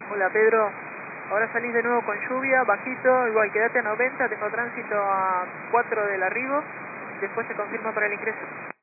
Hola Pedro, ahora salís de nuevo con lluvia, bajito, igual quédate a 90, tengo tránsito a 4 del arribo, después se confirma para el ingreso.